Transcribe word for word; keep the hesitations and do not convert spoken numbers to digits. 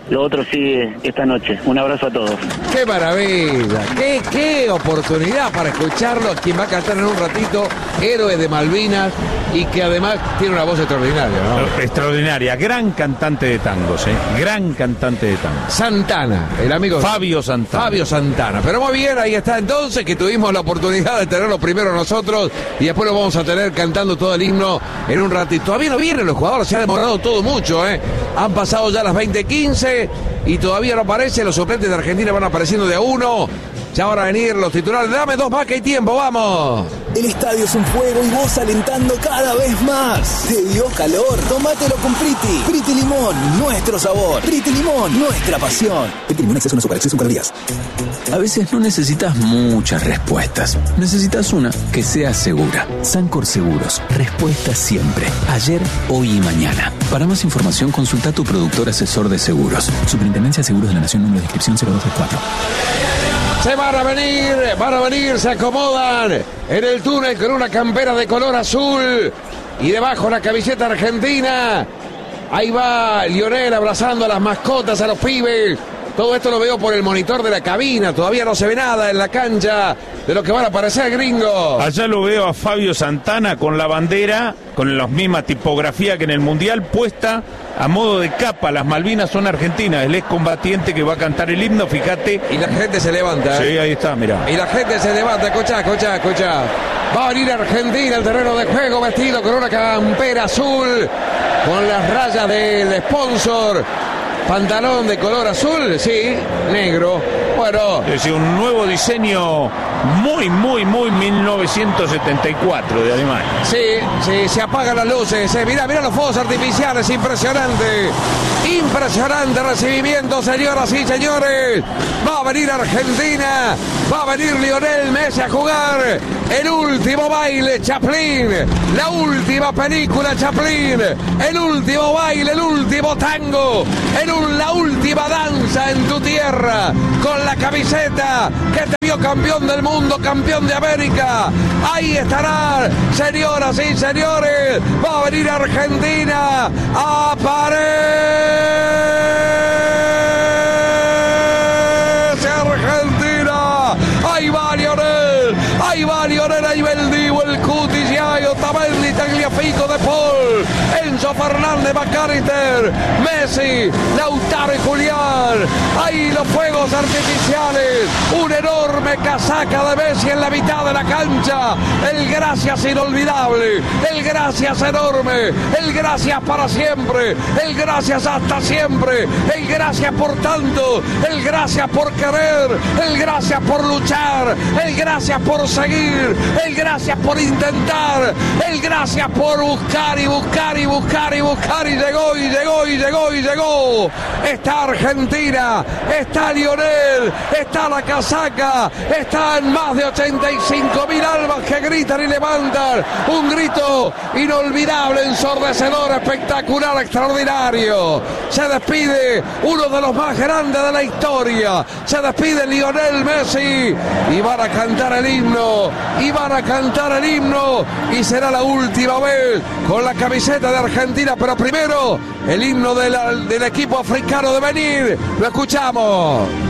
lo otro sigue esta noche. Un abrazo a todos. ¡Qué maravilla! ¡Qué, qué oportunidad para escucharlo! Quien va a cantar en un ratito, Héroe de Malvinas, y que además tiene una voz extraordinaria, ¿no? Extraordinaria, gran cantante de tangos, ¿eh? Gran cantante de tangos. Santana, el amigo Fabio Santana. Fabio Santana. Pero muy bien, ahí está entonces, que tuvimos la oportunidad de tenerlo primero nosotros y después lo vamos a tener cantando todo el himno en un ratito. Todavía no vienen los jugadores, se ha demorado todo mucho, ¿eh? Han pasado ya las veinte quince y todavía no aparece. Los suplentes de Argentina van apareciendo de a uno. Ya van a venir los titulares. Dame dos más que hay tiempo, vamos. El estadio es un fuego y vos alentando cada vez más. ¿Te dio calor? Tómatelo con Priti. Priti Limón, nuestro sabor. Priti Limón, nuestra pasión. Priti Limón, exceso no azúcar, exceso en calorías. A veces no necesitas muchas respuestas. Necesitas una que sea segura. Sancor Seguros. Respuesta siempre. Ayer, hoy y mañana. Para más información, consulta a tu productor asesor de seguros. Superintendencia de Seguros de la Nación, número de inscripción cero dos tres cuatro. Se van a venir, van a venir, se acomodan en el túnel con una campera de color azul y debajo la camiseta argentina. Ahí va Lionel abrazando a las mascotas, a los pibes. Todo esto lo veo por el monitor de la cabina. Todavía no se ve nada en la cancha de lo que van a aparecer, gringos. Allá lo veo a Fabio Santana con la bandera, con la misma tipografía que en el Mundial, puesta a modo de capa. Las Malvinas son argentinas. El excombatiente que va a cantar el himno, fíjate. Y la gente se levanta. Sí, ahí está, mirá. Y la gente se levanta, escuchá, escuchá, escuchá. Va a venir Argentina al terreno de juego vestido con una campera azul, con las rayas del sponsor. Pantalón de color azul, sí, negro. Bueno. Es decir, un nuevo diseño muy, muy, muy mil novecientos setenta y cuatro de Alemania. Sí, sí, se apagan las luces. Eh. Mirá, mirá los fuegos artificiales, impresionante. Impresionante recibimiento, señoras y señores. Va a venir Argentina, va a venir Lionel Messi a jugar el último baile, Chaplin. La última película, Chaplin. El último baile, el último tango. El la última danza en tu tierra, con la camiseta que te vio campeón del mundo, campeón de América. Ahí estará, señoras y señores. Va a venir Argentina. Aparece Argentina. Ahí va Lionel. Ahí va Lionel. Ahí va el Divo, el Cutis, Yayo, Otamendi, Tagliafico, De Paul, Enzo Fernández, Macalister, Messi, Lautaro y Julián. Ahí los fuegos artificiales. Una enorme casaca de Messi en la mitad de la cancha. El gracias inolvidable. El gracias enorme. El gracias para siempre. El gracias hasta siempre. El gracias por tanto. El gracias por querer. El gracias por luchar. El gracias por seguir. El gracias por intentar. El gracias por buscar y buscar y buscar y buscar. Y llegó y llegó y llegó y llegó. Está Argentina. Está Lionel. Está la casaca. Están más de ochenta y cinco mil almas que gritan y levantan un grito inolvidable, ensordecedor, espectacular, extraordinario. Se despide uno de los más grandes de la historia. Se despide Lionel Messi. Y van a cantar el himno. Y van a cantar el himno. Y será la última vez con la camiseta de Argentina. Pero primero, el himno de la, del equipo africano de Benín. Lo escuchamos.